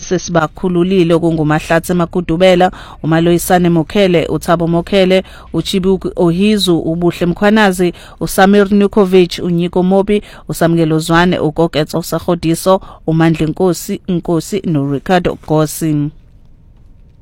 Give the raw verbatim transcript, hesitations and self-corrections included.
sesibakhululile kunguMahlatsi Makudubela, uMaloyisane Mokhele, uThabo Mokhele, uChibuku Ohizu, uBuhle Mkhwanazi, uSamir Nukovic, uNyiko Mobi, uSamkelo Zwane, uGoketso Sagodiso, uMandla Nkosi Nkosi noRicardo Gosi.